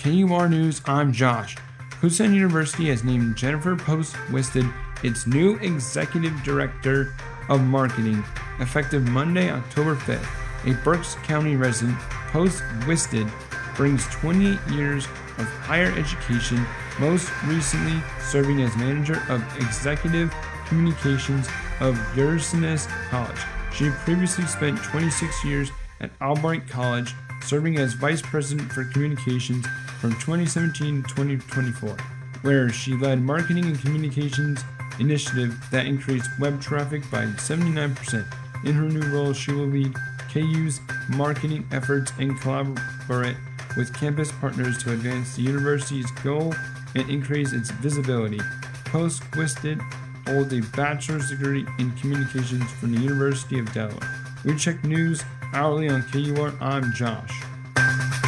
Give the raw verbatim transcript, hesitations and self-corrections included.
K U R News, I'm Josh. Kutztown University has named Jennifer Post-Wisted its new Executive Director of Marketing, effective Monday, October fifth. A Berks County resident, Post-Wisted brings twenty-eight years of higher education, most recently serving as Manager of Executive Communications of Ursinus College. She previously spent twenty-six years at Albright College, serving as Vice President for Communications from twenty seventeen to twenty twenty-four, where she led marketing and communications initiative that increased web traffic by seventy-nine percent. In her new role, she will lead K U's marketing efforts and collaborate with campus partners to advance the university's goal and increase its visibility. Post-Wisted holds a bachelor's degree in communications from the University of Delaware. We check news hourly on K U R. I'm Josh.